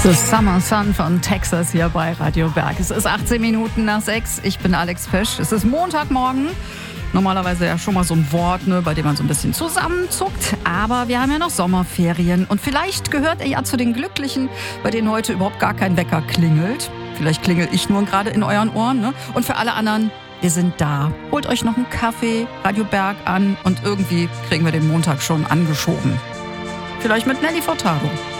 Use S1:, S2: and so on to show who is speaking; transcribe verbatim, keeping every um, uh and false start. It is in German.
S1: The Summer Sun von Texas hier bei Radio Berg. Es ist achtzehn Minuten nach sechs. Ich bin Alex Fisch. Es ist Montagmorgen. Normalerweise ja schon mal so ein Wort, ne, bei dem man so ein bisschen zusammenzuckt. Aber wir haben ja noch Sommerferien. Und vielleicht gehört ihr ja zu den Glücklichen, bei denen heute überhaupt gar kein Wecker klingelt. Vielleicht klingel ich nur gerade in euren Ohren. Ne? Und für alle anderen, wir sind da. Holt euch noch einen Kaffee, Radio Berg an und irgendwie kriegen wir den Montag schon angeschoben. Vielleicht mit Nelly Furtado.